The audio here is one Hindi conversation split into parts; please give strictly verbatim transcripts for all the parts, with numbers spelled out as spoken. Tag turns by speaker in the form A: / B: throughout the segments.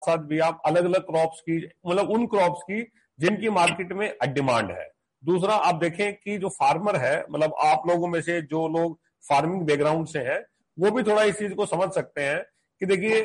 A: साथ भी आप अलग अलग क्रॉप्स की, मतलब उन क्रॉप्स की जिनकी मार्केट में डिमांड है। दूसरा आप देखें कि जो फार्मर है, मतलब आप लोगों में से जो लोग फार्मिंग बैकग्राउंड से हैं, वो भी थोड़ा इस चीज को समझ सकते हैं कि देखिए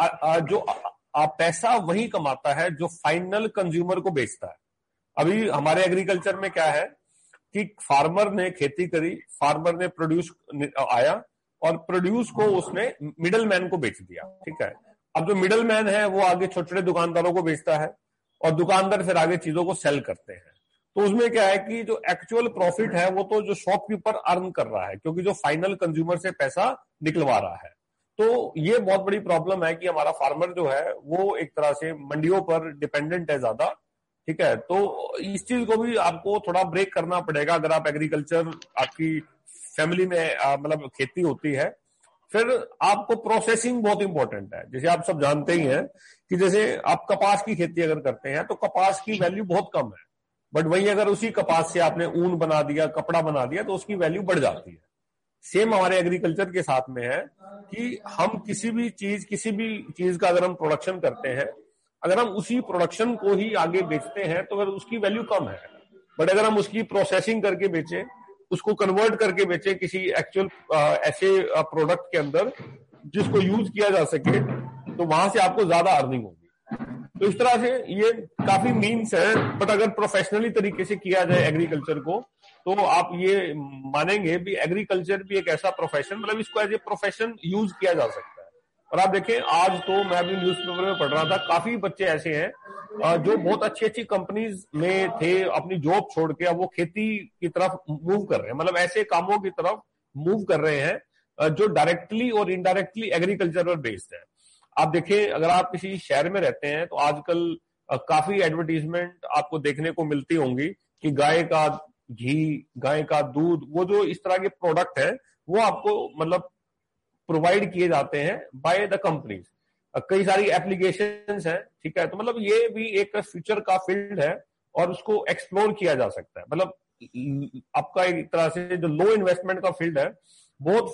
A: जो आ, आ, पैसा वही कमाता है जो फाइनल कंज्यूमर को बेचता है। अभी हमारे एग्रीकल्चर में क्या है कि फार्मर ने खेती करी, फार्मर ने प्रोड्यूस आया और प्रोड्यूस को उसने मिडल मैन को बेच दिया, ठीक है। अब जो मिडल मैन है वो आगे छोटे छोटे दुकानदारों को बेचता है और दुकानदार फिर आगे चीजों को सेल करते हैं। तो उसमें क्या है कि जो एक्चुअल प्रॉफिट है वो तो जो शॉपकीपर अर्न कर रहा है, क्योंकि जो फाइनल कंज्यूमर से पैसा निकलवा रहा है। तो ये बहुत बड़ी प्रॉब्लम है कि हमारा फार्मर जो है वो एक तरह से मंडियों पर डिपेंडेंट है ज्यादा, ठीक है। तो इस चीज को भी आपको थोड़ा ब्रेक करना पड़ेगा अगर आप एग्रीकल्चर, आपकी फैमिली में मतलब खेती होती है। फिर आपको प्रोसेसिंग बहुत इंपॉर्टेंट है। जैसे आप सब जानते ही हैं कि जैसे आप कपास की खेती अगर करते हैं तो कपास की वैल्यू बहुत कम है, बट वही अगर उसी कपास से आपने ऊन बना दिया, कपड़ा बना दिया, तो उसकी वैल्यू बढ़ जाती है। सेम हमारे एग्रीकल्चर के साथ में है कि हम किसी भी चीज किसी भी चीज का अगर हम प्रोडक्शन करते हैं, अगर हम उसी प्रोडक्शन को ही आगे बेचते हैं तो फिर उसकी वैल्यू कम है। बट अगर हम उसकी प्रोसेसिंग करके बेचें, उसको कन्वर्ट करके बेचें किसी एक्चुअल ऐसे प्रोडक्ट के अंदर जिसको यूज किया जा सके, तो वहां से आपको ज्यादा अर्निंग होगी। तो इस तरह से ये काफी मीन्स है, बट अगर प्रोफेशनली तरीके से किया जाए एग्रीकल्चर को तो आप ये मानेंगे भी एग्रीकल्चर भी एक ऐसा प्रोफेशन, मतलब इसको एज ए प्रोफेशन यूज किया जा सकता है। और आप देखें आज तो मैं अभी न्यूज़पेपर में पढ़ रहा था, काफी बच्चे ऐसे हैं जो बहुत अच्छी अच्छी कंपनीज में थे, अपनी जॉब छोड़ के अब वो खेती की तरफ मूव कर रहे हैं, मतलब ऐसे कामों की तरफ मूव कर रहे हैं जो डायरेक्टली और इनडायरेक्टली एग्रीकल्चर पर बेस्ड है। आप देखें अगर आप किसी शहर में रहते हैं तो आजकल काफी एडवर्टीजमेंट आपको देखने को मिलती होंगी कि गाय का घी, गाय का दूध, वो जो इस तरह के प्रोडक्ट है वो आपको मतलब प्रोवाइड किए जाते हैं बाय द कंपनीज। कई सारी एप्लीकेशंस हैं, ठीक है। तो मतलब ये भी एक फ्यूचर का फील्ड है और उसको एक्सप्लोर किया जा सकता है। मतलब आपका एक तरह से जो लो इन्वेस्टमेंट का फील्ड है, बहुत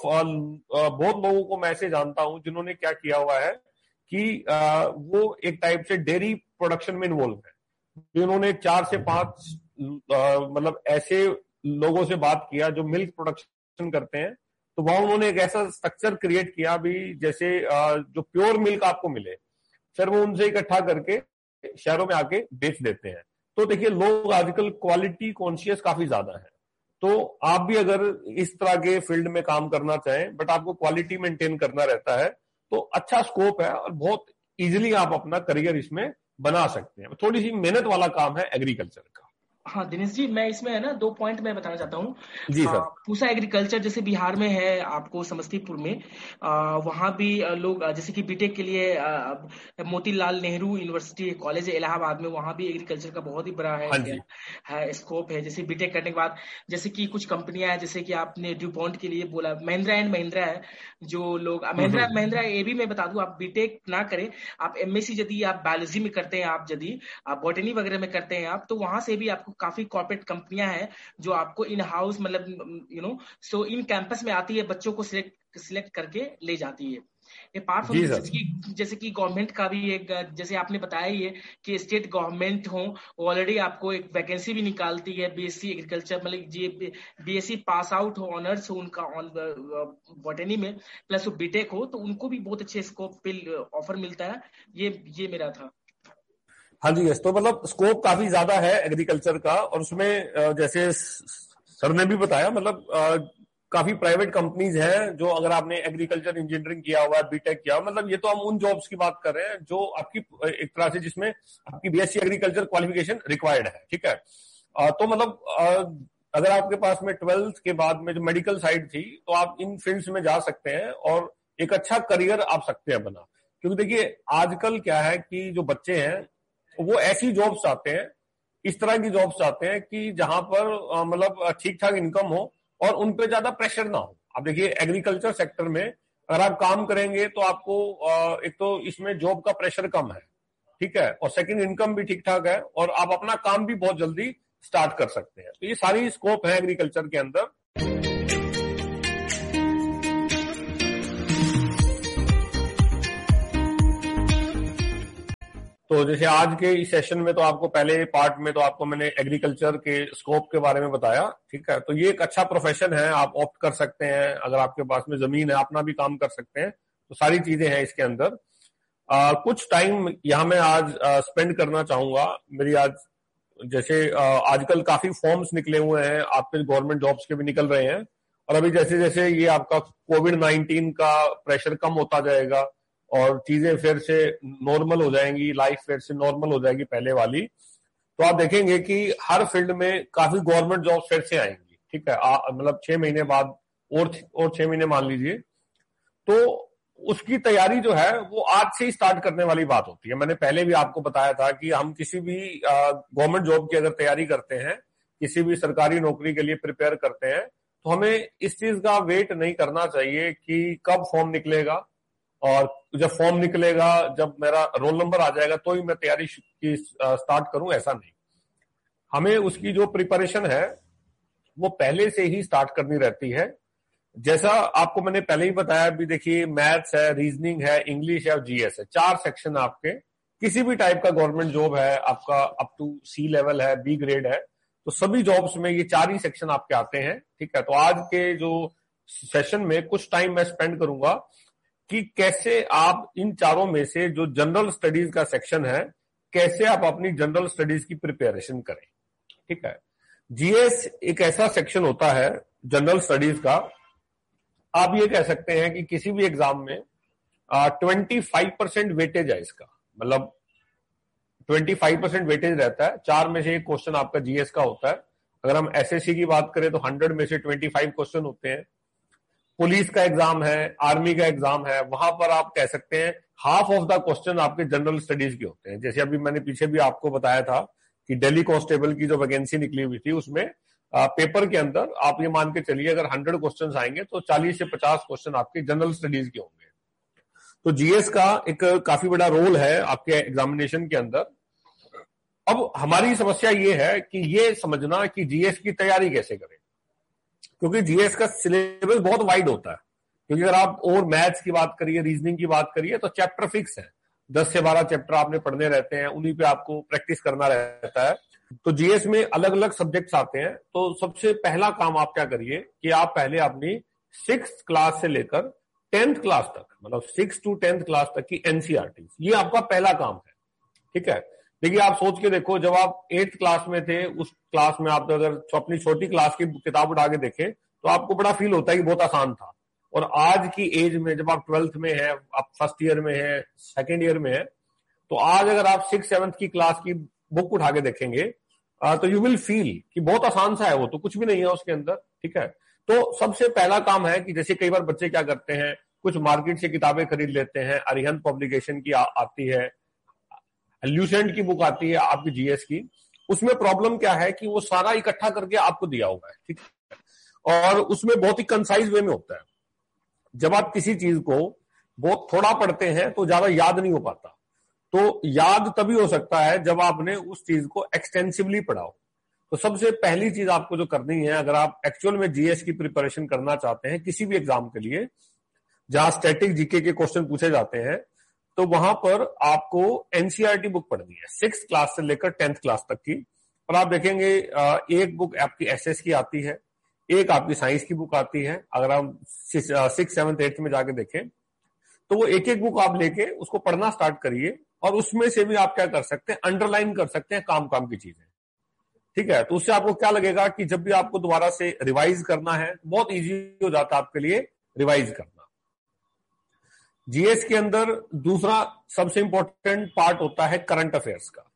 A: बहुत लोगों को मैं ऐसे जानता हूं जिन्होंने क्या किया हुआ है कि वो एक टाइप से डेयरी प्रोडक्शन में इन्वॉल्व है। जिन्होंने चार से पांच मतलब ऐसे लोगों से बात किया जो मिल्क प्रोडक्शन करते हैं, तो वहां उन्होंने एक ऐसा स्ट्रक्चर क्रिएट किया भी जैसे जो प्योर मिल्क आपको मिले, फिर वो उनसे इकट्ठा करके शहरों में आके बेच देते हैं। तो देखिए लोग आजकल क्वालिटी कॉन्शियस काफी ज्यादा है। तो आप भी अगर इस तरह के फील्ड में काम करना चाहें बट आपको क्वालिटी मेंटेन करना रहता है तो अच्छा स्कोप है और बहुत इजीली आप अपना करियर इसमें बना सकते हैं। थोड़ी सी मेहनत वाला काम है एग्रीकल्चर का।
B: हाँ दिनेश जी, मैं इसमें है ना दो पॉइंट मैं बताना चाहता हूँ।
A: जी सर।
B: पूसा एग्रीकल्चर जैसे बिहार में है, आपको समस्तीपुर में आ, वहाँ भी लोग जैसे कि बीटेक के लिए आ, मोतीलाल नेहरू यूनिवर्सिटी कॉलेज है इलाहाबाद में, वहाँ भी एग्रीकल्चर का बहुत ही बड़ा है,
A: हाँ जी।
B: है स्कोप है। जैसे बीटेक करने के बाद जैसे कि कुछ कंपनियां हैं, जैसे कि आपने ड्यूपॉन्ट के लिए बोला, महिंद्रा एंड महिंद्रा है, जो लोग महिंद्रा महिंद्रा ये भी मैं बता दूं, आप बीटेक ना करें, आप एमएससी यदि आप बायोलॉजी में करते हैं, आप यदि आप बॉटनी वगैरह में करते हैं आप, तो वहां से भी आपको काफी कॉर्पोरेट कंपनियां हैं जो आपको इन हाउस मतलब you know so in campus में आती है, बच्चों को सिलेक्ट सिलेक्ट करके ले जाती है। अपार्ट फ्रॉम जैसे कि जैसे कि गवर्नमेंट का भी एक, जैसे आपने बताया ये कि स्टेट गवर्नमेंट हो ऑलरेडी आपको एक वैकेंसी भी निकालती है बीएससी एग्रीकल्चर, मतलब ये बीएससी पास आउट हो, ऑनर्स हो उनका ऑन बॉटनी में, प्लस वो बीटेक हो, तो उनको भी बहुत अच्छे स्कोप पे ऑफर मिलता है। ये ये मेरा था।
A: हाँ जी यस, तो मतलब स्कोप काफी ज्यादा है एग्रीकल्चर का, और उसमें जैसे सर ने भी बताया मतलब काफी प्राइवेट कंपनीज हैं जो, अगर आपने एग्रीकल्चर इंजीनियरिंग किया हुआ है, बीटेक किया हुआ, मतलब ये तो हम उन जॉब्स की बात कर रहे हैं जो आपकी एक तरह से जिसमें आपकी बीएससी एग्रीकल्चर क्वालिफिकेशन रिक्वायर्ड है, ठीक है। तो मतलब अगर आपके पास में ट्वेल्थ के बाद में जो मेडिकल साइड थी तो आप इन फील्ड्स में जा सकते हैं और एक अच्छा करियर आप सकते हैं बना। क्योंकि देखिए आजकल क्या है कि जो बच्चे हैं वो ऐसी जॉब्स चाहते हैं, इस तरह की जॉब्स चाहते हैं कि जहां पर मतलब ठीक ठाक इनकम हो और उन पे ज्यादा प्रेशर ना हो। अब देखिए एग्रीकल्चर सेक्टर में अगर आप काम करेंगे तो आपको एक तो इसमें जॉब का प्रेशर कम है, ठीक है, और सेकंड इनकम भी ठीक ठाक है और आप अपना काम भी बहुत जल्दी स्टार्ट कर सकते हैं। तो ये सारी स्कोप है एग्रीकल्चर के अंदर। तो जैसे आज के इस सेशन में तो आपको पहले पार्ट में तो आपको मैंने एग्रीकल्चर के स्कोप के बारे में बताया, ठीक है। तो ये एक अच्छा प्रोफेशन है, आप ऑप्ट कर सकते हैं, अगर आपके पास में जमीन है अपना भी काम कर सकते हैं, तो सारी चीजें हैं इसके अंदर। आ, कुछ टाइम यहाँ मैं आज स्पेंड करना चाहूंगा। मेरी आज जैसे आ, आजकल काफी फॉर्म्स निकले हुए हैं, आपके गवर्नमेंट जॉब्स के भी निकल रहे हैं, और अभी जैसे जैसे ये आपका कोविड नाइन्टीन का प्रेशर कम होता जाएगा और चीजें फिर से नॉर्मल हो जाएंगी, लाइफ फिर से नॉर्मल हो जाएगी पहले वाली, तो आप देखेंगे कि हर फील्ड में काफी गवर्नमेंट जॉब फिर से आएंगी, ठीक है। मतलब छह महीने बाद और और छह महीने मान लीजिए, तो उसकी तैयारी जो है वो आज से ही स्टार्ट करने वाली बात होती है। मैंने पहले भी आपको बताया था कि हम किसी भी गवर्नमेंट जॉब की अगर तैयारी करते हैं, किसी भी सरकारी नौकरी के लिए प्रिपेयर करते हैं, तो हमें इस चीज का वेट नहीं करना चाहिए कि कब फॉर्म निकलेगा, और जब फॉर्म निकलेगा, जब मेरा रोल नंबर आ जाएगा तो ही मैं तैयारी की स्टार्ट करूं, ऐसा नहीं। हमें उसकी जो प्रिपरेशन है वो पहले से ही स्टार्ट करनी रहती है। जैसा आपको मैंने पहले ही बताया, भी देखिए मैथ्स है, रीजनिंग है, इंग्लिश है और जीएस है, चार सेक्शन आपके किसी भी टाइप का गवर्नमेंट जॉब है, आपका अप टू सी लेवल है, बी ग्रेड है, तो सभी जॉब्स में ये चार ही सेक्शन आपके आते हैं, ठीक है। तो आज के जो सेशन में कुछ टाइम मैं स्पेंड करूंगा कि कैसे आप इन चारों में से जो जनरल स्टडीज का सेक्शन है, कैसे आप अपनी जनरल स्टडीज की प्रिपरेशन करें, ठीक है। जीएस एक ऐसा सेक्शन होता है जनरल स्टडीज का, आप ये कह सकते हैं कि किसी भी एग्जाम में ट्वेंटी फाइव परसेंट वेटेज है इसका, मतलब ट्वेंटी फाइव परसेंट वेटेज रहता है। चार में से एक क्वेश्चन आपका जीएस का होता है। अगर हम एसएससी की बात करें तो हंड्रेड में से ट्वेंटी फाइव क्वेश्चन होते हैं। पुलिस का एग्जाम है, आर्मी का एग्जाम है, वहां पर आप कह सकते हैं हाफ ऑफ द क्वेश्चन आपके जनरल स्टडीज के होते हैं। जैसे अभी मैंने पीछे भी आपको बताया था कि दिल्ली कांस्टेबल की जो वैकेंसी निकली हुई थी, उसमें आ, पेपर के अंदर आप ये मान के चलिए अगर हंड्रेड क्वेश्चन आएंगे तो चालीस से पचास क्वेश्चन आपके जनरल स्टडीज के होंगे। तो जीएस का एक काफी बड़ा रोल है आपके एग्जामिनेशन के अंदर। अब हमारी समस्या ये है कि ये समझना कि जीएस की तैयारी कैसे करें, क्योंकि जीएस का सिलेबस बहुत वाइड होता है। क्योंकि अगर आप और मैथ्स की बात करिए, रीजनिंग की बात करिए, तो चैप्टर फिक्स है, दस से बारह चैप्टर आपने पढ़ने रहते हैं, उन्हीं पे आपको प्रैक्टिस करना रहता है। तो जीएस में अलग अलग सब्जेक्ट्स आते हैं। तो सबसे पहला काम आप क्या करिए कि आप पहले अपनी सिक्स क्लास से लेकर टेंथ क्लास तक, मतलब सिक्स टू टेंथ क्लास तक की एनसीईआरटी, ये आपका पहला काम है, ठीक है। देखिए आप सोच के देखो, जब आप एट्थ क्लास में थे, उस क्लास में आप अगर अपनी छोटी क्लास की किताब उठा के देखें तो आपको बड़ा फील होता है कि बहुत आसान था। और आज की एज में जब आप ट्वेल्थ में है, आप फर्स्ट ईयर में है, सेकेंड ईयर में है, तो आज अगर आप सिक्स सेवंथ की क्लास की बुक उठा के देखेंगे तो यू विल फील कि बहुत आसान सा है, वो तो कुछ भी नहीं है उसके अंदर, ठीक है। तो सबसे पहला काम है कि जैसे कई बार बच्चे क्या करते हैं, कुछ मार्केट से किताबें खरीद लेते हैं, अरिहंत पब्लिकेशन की आ, आती है, ल्यूसेंट की बुक आती है आपकी जीएस की। उसमें प्रॉब्लम क्या है कि वो सारा इकट्ठा करके आपको दिया हुआ है, ठीक है, और उसमें बहुत ही कंसाइज वे में होता है। जब आप किसी चीज को बहुत थोड़ा पढ़ते हैं तो ज्यादा याद नहीं हो पाता। तो याद तभी हो सकता है जब आपने उस चीज को एक्सटेंसिवली पढ़ा हो। तो सबसे पहली चीज आपको जो करनी है, अगर आप एक्चुअल में जीएस की प्रिपरेशन करना चाहते हैं किसी भी एग्जाम के लिए जहां स्टैटिक जीके के क्वेश्चन पूछे जाते हैं, तो वहां पर आपको एनसीईआरटी बुक पढ़नी है, सिक्स क्लास से लेकर टेंथ क्लास तक की। और आप देखेंगे एक बुक आपकी एसएस की आती है, एक आपकी साइंस की बुक आती है। अगर हम सिक्स सेवंथ एट्थ में जाके देखें तो वो एक एक बुक आप लेके उसको पढ़ना स्टार्ट करिए, और उसमें से भी आप क्या कर सकते हैं, अंडरलाइन कर सकते हैं काम काम की चीजें, ठीक है। तो उससे आपको क्या लगेगा कि जब भी आपको दोबारा से रिवाइज करना है बहुत इजी हो जाता है आपके लिए रिवाइज करना। जीएस के अंदर दूसरा सबसे इंपॉर्टेंट पार्ट होता है करंट अफेयर्स का।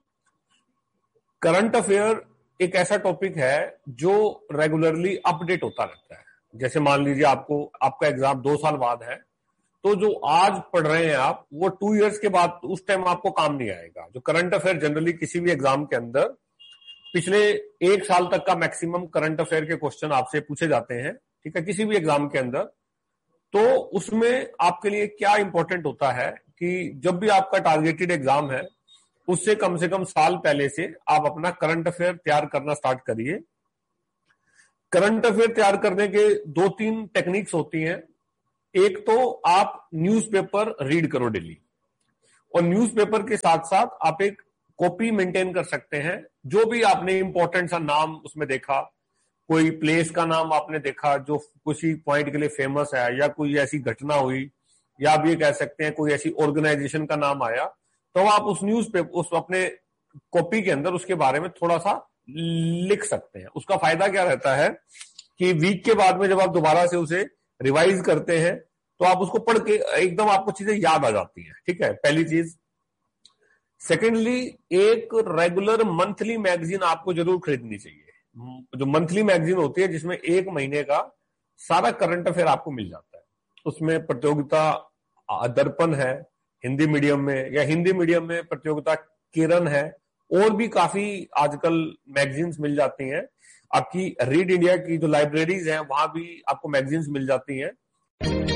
A: करंट अफेयर एक ऐसा टॉपिक है जो रेगुलरली अपडेट होता रहता है। जैसे मान लीजिए आपको आपका एग्जाम दो साल बाद है, तो जो आज पढ़ रहे हैं आप, वो टू इयर्स के बाद उस टाइम आपको काम नहीं आएगा। जो करंट अफेयर जनरली किसी भी एग्जाम के अंदर पिछले एक साल तक का मैक्सिमम करंट अफेयर के क्वेश्चन आपसे पूछे जाते हैं, ठीक है, किसी भी एग्जाम के अंदर। तो उसमें आपके लिए क्या इंपॉर्टेंट होता है कि जब भी आपका टारगेटेड एग्जाम है, उससे कम से कम साल पहले से आप अपना करंट अफेयर तैयार करना स्टार्ट करिए। करंट अफेयर तैयार करने के दो तीन टेक्निक्स होती हैं। एक तो आप न्यूज़पेपर रीड करो डेली, और न्यूज़पेपर के साथ साथ आप एक कॉपी मेंटेन कर सकते हैं। जो भी आपने इंपॉर्टेंट सा नाम उसमें देखा, कोई प्लेस का नाम आपने देखा जो किसी पॉइंट के लिए फेमस है, या कोई ऐसी घटना हुई, या आप ये कह सकते हैं कोई ऐसी ऑर्गेनाइजेशन का नाम आया, तो आप उस न्यूज पेपर उस अपने कॉपी के अंदर उसके बारे में थोड़ा सा लिख सकते हैं। उसका फायदा क्या रहता है कि वीक के बाद में जब आप दोबारा से उसे रिवाइज करते हैं तो आप उसको पढ़ के एकदम आपको चीजें याद आ जाती हैं। ठीक है, पहली चीज। सेकेंडली, एक रेगुलर मंथली मैगजीन आपको जरूर खरीदनी चाहिए, जो मंथली मैगजीन होती है जिसमें एक महीने का सारा करंट अफेयर आपको मिल जाता है। उसमें प्रतियोगिता दर्पण है हिंदी मीडियम में, या हिंदी मीडियम में प्रतियोगिता किरण है, और भी काफी आजकल मैगजीन्स मिल जाती हैं। आपकी रीड इंडिया की जो लाइब्रेरीज हैं वहां भी आपको मैगजीन्स मिल जाती हैं।